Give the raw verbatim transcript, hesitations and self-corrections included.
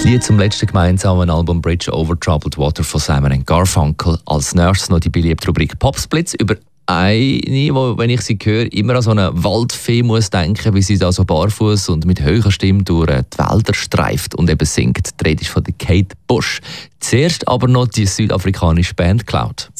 Lied zum letzten gemeinsamen Album «Bridge over Troubled Water» von Simon and Garfunkel. Als nächstes noch die beliebte Rubrik «Popsplitz» über eine, wo, wenn ich sie höre, immer an so eine Waldfee muss denken, wie sie da so barfuß und mit hoher Stimme durch die Wälder streift und eben singt. Die Rede ist von der Kate Bush. Zuerst aber noch die südafrikanische Band Cloud.